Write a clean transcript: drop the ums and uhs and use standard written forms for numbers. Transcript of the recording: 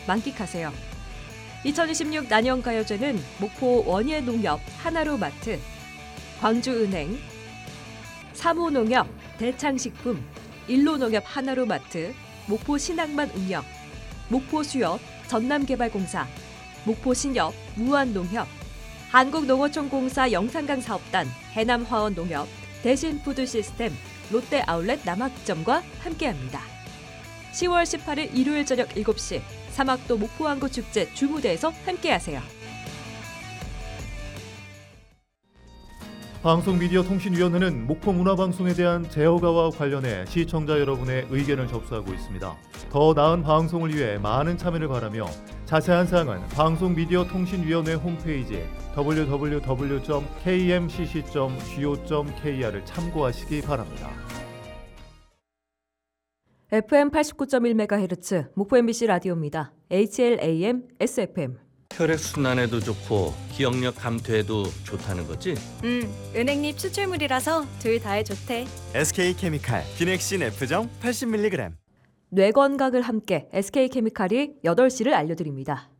만끽하세요. 2026 난영가요제는 목포 원예농협 하나로마트, 광주은행, 사모농협, 대창식품, 일로농협 하나로마트, 목포신항만 운영, 목포수협, 전남개발공사, 목포신협, 무안농협, 한국농어촌공사 영산강사업단, 해남화원농협, 대신푸드시스템, 롯데아울렛 남학점과 함께합니다. 10월 18일 일요일 저녁 7시 사막도 목포항구축제 주무대에서 함께하세요. 방송미디어통신위원회는 목포문화방송에 대한 제어가와 관련해 시청자 여러분의 의견을 접수하고 있습니다. 더 나은 방송을 위해 많은 참여를 바라며 자세한 사항은 방송미디어통신위원회 홈페이지 www.kmcc.go.kr을 참고하시기 바랍니다. FM 89.1MHz 목포 MBC 라디오입니다. HLAM SFM. 혈액순환에도 좋고 기억력 감퇴에도 좋다는 거지? 은행잎 추출물이라서 둘 다에 좋대. SK케미칼 비넥신 F정 80mg. 뇌 건강을 함께 SK케미칼이 8시를 알려드립니다.